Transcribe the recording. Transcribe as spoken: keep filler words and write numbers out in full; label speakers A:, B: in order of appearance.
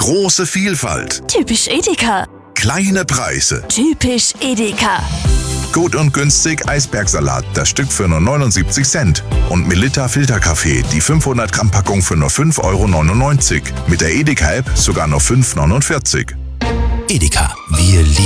A: Große Vielfalt.
B: Typisch Edeka.
A: Kleine Preise.
B: Typisch Edeka.
A: Gut und günstig Eisbergsalat, das Stück für nur neunundsiebzig Cent. Und Melitta Filterkaffee, die fünfhundert Gramm Packung für nur fünf Euro neunundneunzig. Mit der Edeka-App sogar nur fünf Euro neunundvierzig.
C: Edeka, wir lieben